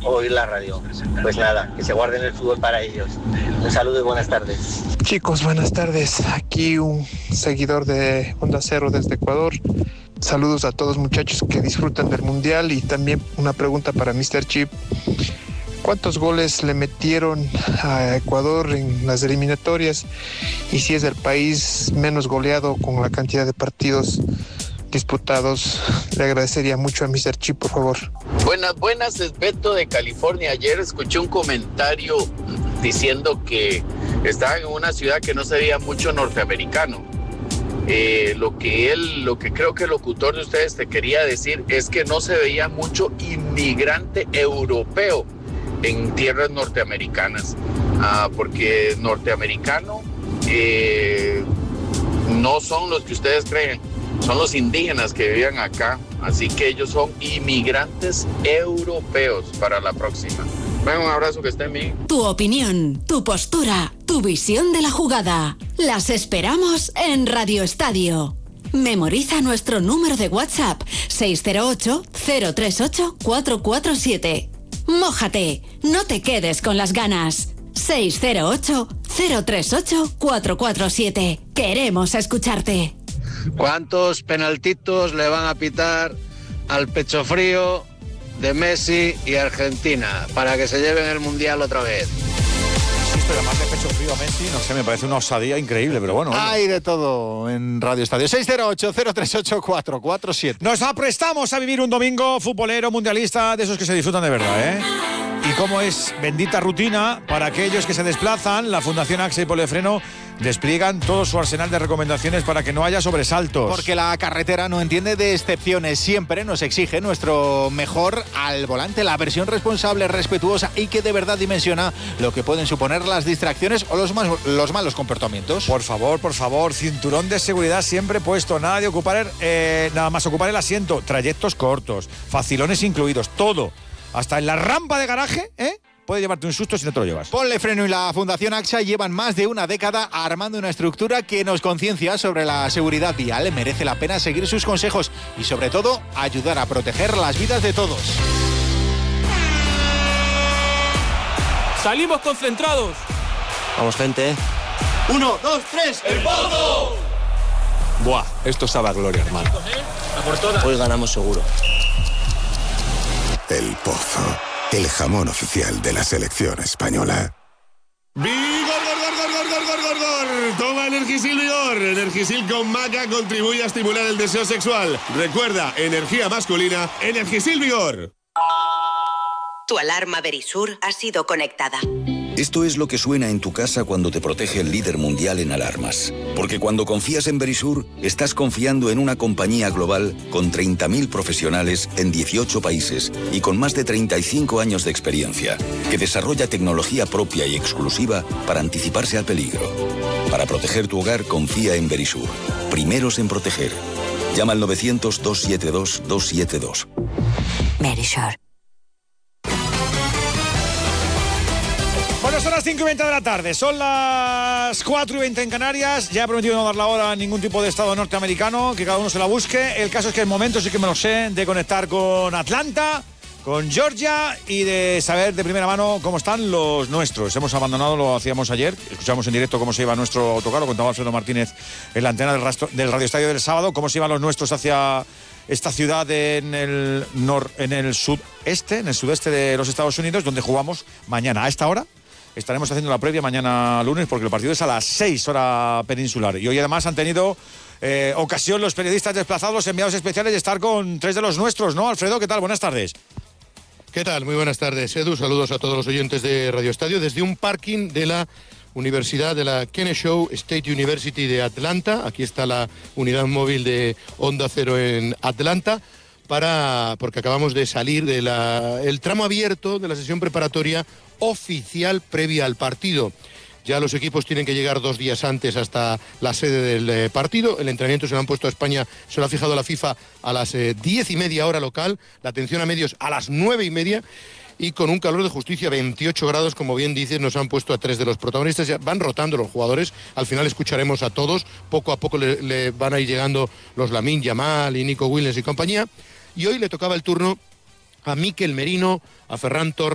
oír la radio. Pues nada, que se guarden el fútbol para ellos. Un saludo y buenas tardes. Chicos, buenas tardes. Aquí un seguidor de Onda Cero desde Ecuador. Saludos a todos muchachos que disfrutan del Mundial y también una pregunta para Mr. Chip. ¿Cuántos goles le metieron a Ecuador en las eliminatorias? Y si es el país menos goleado con la cantidad de partidos disputados, le agradecería mucho a Mr. Chip, por favor. Buenas, es Beto de California. Ayer escuché un comentario diciendo que estaban en una ciudad que no se veía mucho norteamericano. Lo que creo que el locutor de ustedes te quería decir es que no se veía mucho inmigrante europeo en tierras norteamericanas, porque norteamericano no son los que ustedes creen, son los indígenas que vivían acá, así que ellos son inmigrantes europeos para la próxima. Bueno, un abrazo, que estén bien. Tu opinión, tu postura, tu visión de la jugada. Las esperamos en Radio Estadio. Memoriza nuestro número de WhatsApp 608-038-447. Mójate, no te quedes con las ganas. 608-038-447. Queremos escucharte. ¿Cuántos penaltitos le van a pitar al pecho frío de Messi y Argentina para que se lleven el Mundial otra vez? Pero además de pecho frío a Messi, no sé, me parece una osadía increíble, pero bueno. Hay de todo en Radio Estadio. 608-038-447. Nos aprestamos a vivir un domingo futbolero mundialista de esos que se disfrutan de verdad, ¿eh? Y como es bendita rutina, para aquellos que se desplazan, la Fundación AXA y Polifreno despliegan todo su arsenal de recomendaciones para que no haya sobresaltos. Porque la carretera no entiende de excepciones. Siempre nos exige nuestro mejor al volante, la versión responsable, respetuosa y que de verdad dimensiona lo que pueden suponer las distracciones o los malos comportamientos. Por favor, cinturón de seguridad siempre puesto, nada más ocupar el asiento, trayectos cortos, facilones incluidos, todo. Hasta en la rampa de garaje, puede llevarte un susto si no te lo llevas. Ponle Freno y la Fundación AXA llevan más de una década armando una estructura que nos conciencia sobre la seguridad vial. Merece la pena seguir sus consejos y, sobre todo, ayudar a proteger las vidas de todos. ¡Salimos concentrados! Vamos, gente. 1, 2, 3, ¡el Pozo! Buah, esto sabe a gloria, hermano. Hoy ganamos seguro. El Pozo, el jamón oficial de la selección española. ¡Vigor! Toma Energisil Vigor. Energisil con maca contribuye a estimular el deseo sexual. Recuerda, energía masculina, Energisil Vigor. Tu alarma Verisur ha sido conectada. Esto es lo que suena en tu casa cuando te protege el líder mundial en alarmas. Porque cuando confías en Verisur, estás confiando en una compañía global con 30.000 profesionales en 18 países y con más de 35 años de experiencia, que desarrolla tecnología propia y exclusiva para anticiparse al peligro. Para proteger tu hogar, confía en Verisur. Primeros en proteger. Llama al 900-272-272. Verisur. Bueno, son las 5:20 de la tarde, son las 4:20 en Canarias. Ya he prometido no dar la hora a ningún tipo de estado norteamericano, que cada uno se la busque. El caso es que el momento sí que me lo sé de conectar con Atlanta, con Georgia y de saber de primera mano cómo están los nuestros. Hemos abandonado, lo hacíamos ayer, escuchamos en directo cómo se iba nuestro autocar, lo contaba Alfredo Martínez en la antena del Radio Estadio del sábado, cómo se iban los nuestros hacia esta ciudad en el sudeste de los Estados Unidos, donde jugamos mañana a esta hora. Estaremos haciendo la previa mañana lunes porque el partido es a las 6 hora peninsular. Y hoy además han tenido ocasión los periodistas desplazados, los enviados especiales, de estar con tres de los nuestros, ¿no? Alfredo, ¿qué tal? Buenas tardes. ¿Qué tal? Muy buenas tardes, Edu. Saludos a todos los oyentes de Radio Estadio desde un parking de la Universidad de la Kennesaw State University de Atlanta. Aquí está la unidad móvil de Onda Cero en Atlanta. Porque acabamos de salir del tramo abierto de la sesión preparatoria oficial previa al partido. Ya los equipos tienen que llegar 2 días antes hasta la sede del partido. El entrenamiento se lo han puesto a España, se lo ha fijado la FIFA a las 10:30 hora local, la atención a medios a las 9:30 y con un calor de justicia, 28 grados, como bien dices, nos han puesto a 3 de los protagonistas. Ya van rotando los jugadores, al final escucharemos a todos, poco a poco le van a ir llegando los Lamine Yamal y Nico Williams y compañía. Y hoy le tocaba el turno a Mikel Merino, a Ferran Torres,